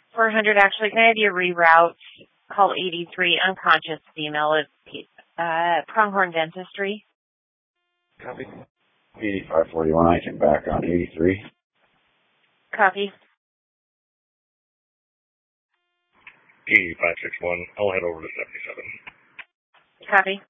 400, actually, can I have you reroute? Call 83, unconscious female at Pronghorn Dentistry. Copy. 8541, I can back on 83. Copy. 8561, I'll head over to 77. Copy.